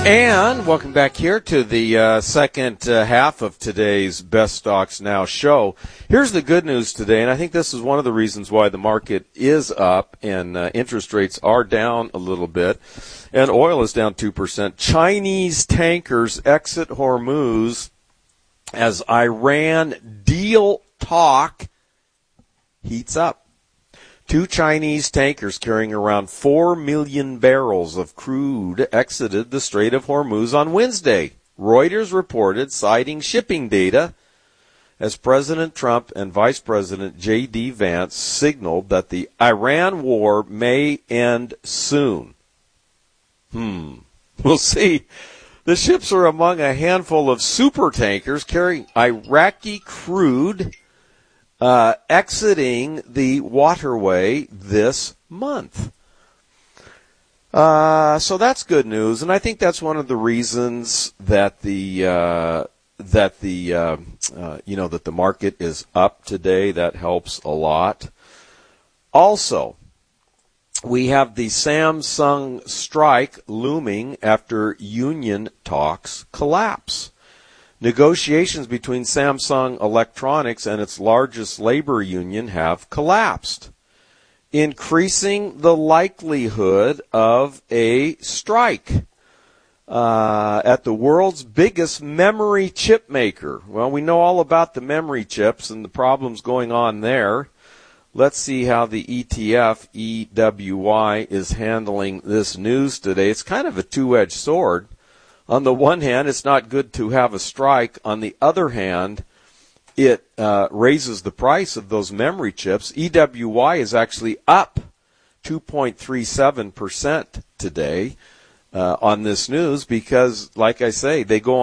And welcome back here to the second half of today's Best Stocks Now show. Here's the good news today, and I think this is one of the reasons why the market is up and interest rates are down a little bit, and oil is down 2%. Chinese tankers exit Hormuz as Iran deal talk heats up. 2 Chinese tankers carrying around 4 million barrels of crude exited the Strait of Hormuz on Wednesday, Reuters reported, citing shipping data, as President Trump and Vice President J.D. Vance signaled that the Iran war may end soon. We'll see. The ships are among a handful of super tankers carrying Iraqi crude exiting the waterway this month. So that's good news, and I think that's one of the reasons that the market is up today. That helps a lot. Also, we have the Samsung strike looming after union talks collapse. Negotiations between Samsung Electronics and its largest labor union have collapsed, increasing the likelihood of a strike at the world's biggest memory chip maker. Well, we know all about the memory chips and the problems going on there. Let's see how the ETF, EWY, is handling this news today. It's kind of a two-edged sword. On the one hand, it's not good to have a strike. On the other hand, it raises the price of those memory chips. EWY is actually up 2.37% today on this news because, like I say, they go